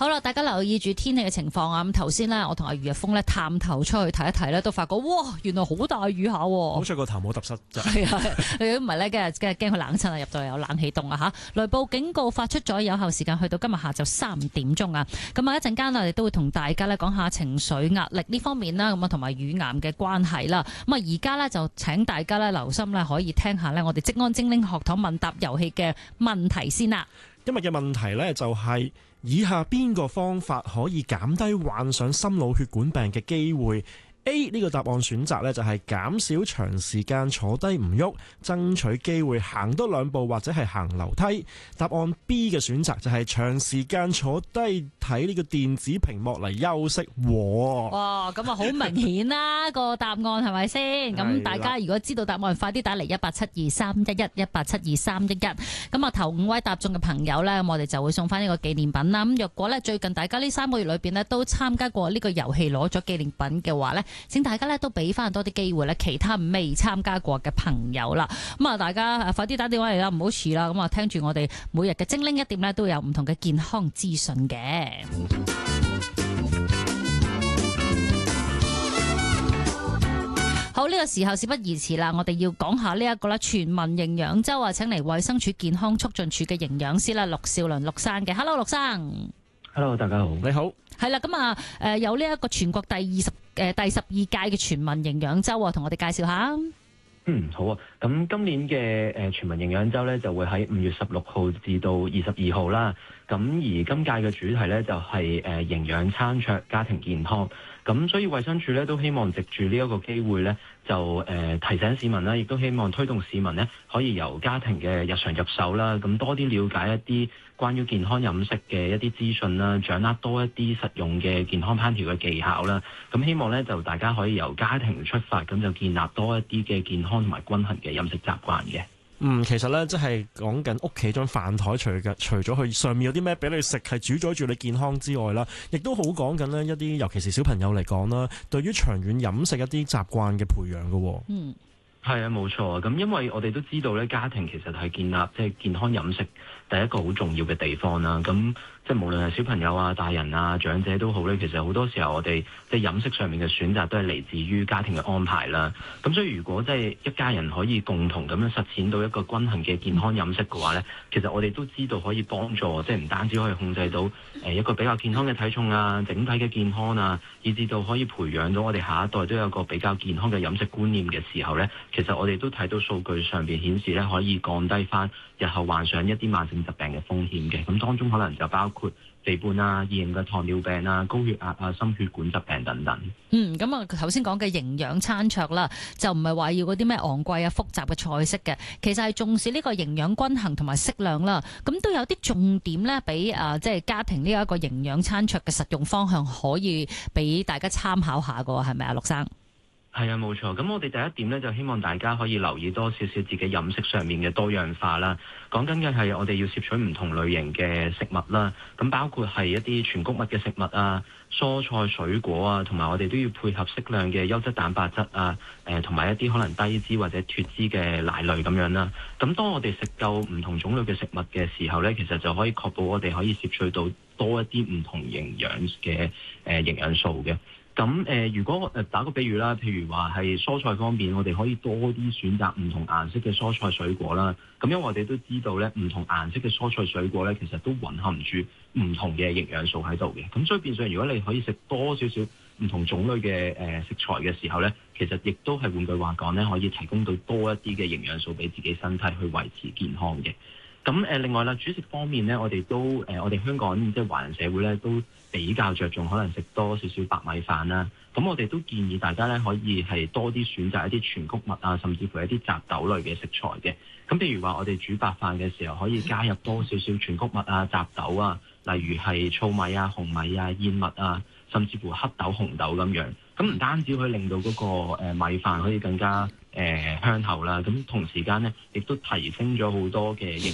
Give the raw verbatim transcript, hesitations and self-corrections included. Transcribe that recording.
好啦，大家留意住天氣嘅情況啊！咁頭先呢，我同阿余日峰咧探頭出去睇一睇咧，都發覺哇，原來好大雨下。 好彩個頭冇揼濕啫。 係啊，如果唔係咧，今日今日驚佢冷親啊，入到嚟有冷氣凍啊嚇！雷暴警告發出咗，有效時間去到今日下晝三點鐘啊！咁啊一陣間我哋都會同大家咧講下情緒壓力呢方面啦，咁啊同埋乳癌嘅關係啦。咁啊而家咧就請大家咧留心咧，可以聽下咧我哋職安精靈學堂問答遊戲嘅問題先啦。 今日嘅問題呢，就係以下邊個方法可以減低患上心腦血管病嘅機會？ A 呢個答案選擇呢，就係減少長時間坐低唔喐，爭取機會行多兩步或者係行樓梯。答案 B 嘅選擇就係長時間坐低睇呢個電子屏幕嚟休息。 哇，咁啊好明顯啦個答案係咪先？咁大家如果知道答案，快啲打嚟一八七二三一一一八七二三一一。咁啊頭五位答中嘅朋友呢，我哋就會送翻呢個紀念品啦。咁若果呢，最近大家呢三個月裏邊呢，都參加過呢個遊戲攞咗紀念品嘅話呢，請大家咧都俾翻多啲機會咧，其他未參加過嘅朋友啦。咁啊，大家快啲打電話嚟啦，唔好遲啦。咁啊，聽住我哋每日嘅精靈一點咧，都有唔同嘅健康資訊嘅。好，呢個時候事不宜遲啦，我哋要講下呢一個啦，全民營養周啊，請嚟衛生署健康促進處嘅營養師啦，陸兆倫陸生嘅。Hello，陸生。 Hello， 大家好。 你好。 係啦，咁啊，誒，有呢一個全國第二十誒第十二屆嘅全民營養周啊，同我哋介紹下。 嗯，好啊。咁今年嘅誒全民營養周咧，就會喺五月十六號至到二十二號啦。咁而今屆嘅主題咧，就係誒營養餐桌家庭健康。咁所以衛生署咧都希望藉住呢一個機會咧，就誒、呃、提醒市民啦，亦都希望推動市民咧可以由家庭嘅日常入手啦，咁多啲了解一啲關於健康飲食嘅一啲資訊啦，掌握多一啲實用嘅健康烹調嘅技巧啦。咁希望咧就大家可以由家庭出發，咁就建立多一啲嘅健康同埋均衡嘅飲食習慣嘅。 嗯，其實咧，即係講緊屋企張飯台，除嘅除咗佢上面有啲咩俾你食，係主宰住你健康之外啦，亦都好講緊呢一啲，尤其是小朋友嚟講啦，對於長遠飲食一啲習慣嘅培養嘅。 嗯， 係啊，冇錯。咁因為我哋都知道咧，家庭其實係建立即係健康飲食第一個好重要嘅地方啦。咁即係無論係小朋友啊、大人啊、長者都好咧，其實好多時候我哋即係飲食上面嘅選擇都係嚟自於家庭嘅安排啦。咁所以如果即係一家人可以共同咁樣實踐到一個均衡嘅健康飲食嘅話咧，其實我哋都知道可以幫助即係唔單止可以控制到誒一個比較健康嘅體重啊、整體嘅健康啊，以至到可以培養到我哋下一代都有個比較健康嘅飲食觀念嘅時候咧，其實我哋都睇到數據上邊顯示咧，可以降低翻日後患上一啲慢性疾病嘅風險嘅。咁當中可能就包括肥胖啊、二型嘅糖尿病啊、高血壓啊、心血管疾病等等。 嗯，咁啊頭先講嘅營養餐桌啦，就唔係話要嗰啲咩昂貴啊、複雜嘅菜式嘅，其實係重視呢個營養均衡同埋適量啦。咁都有啲重點咧，俾啊即係家庭呢一個營養餐桌嘅實用方向，可以俾大家參考下㗎，係咪啊，陸生？ 係啊，冇錯。咁我哋第一點咧，就希望大家可以留意多少少自己飲食上面嘅多樣化啦。講緊嘅係我哋要攝取唔同類型嘅食物啦。咁包括係一啲全穀物嘅食物啊、蔬菜水果啊，同埋我哋都要配合適量嘅優質蛋白質啊，誒同埋一啲可能低脂或者脫脂嘅奶類咁樣啦。咁當我哋食夠唔同種類嘅食物嘅時候咧，其實就可以確保我哋可以攝取到多一啲唔同營養嘅誒營養素嘅。咁誒、呃，如果誒打個比喻啦，譬如話係蔬菜方面，我哋可以多啲選擇唔同顏色嘅蔬菜水果啦。咁因為我哋都知道咧，唔同顏色嘅蔬菜水果咧，其實都蘊含住唔同嘅營養素喺度嘅。咁所以變相，如果你可以食多少少唔同種類嘅誒、呃、食材嘅時候咧，其實亦都係換句話講咧，可以提供到多一啲嘅營養素俾自己身體去維持健康嘅。咁誒、呃，另外啦，主食方面咧，我哋都誒、呃，我哋香港即係華人社會咧，都比較着重可能食多少少白米飯啦。咁我哋都建議大家咧，可以係多啲選擇一啲全穀物啊，甚至乎一啲雜豆類嘅食材嘅。咁譬如話，我哋煮白飯嘅時候，可以加入多少少全穀物啊、雜豆啊，例如係糙米啊、紅米啊、燕麥啊，甚至乎黑豆、紅豆咁樣。咁唔單止可以令到嗰個誒米飯可以更加誒、呃、香口啦，咁同時間咧，亦都提升咗好多嘅營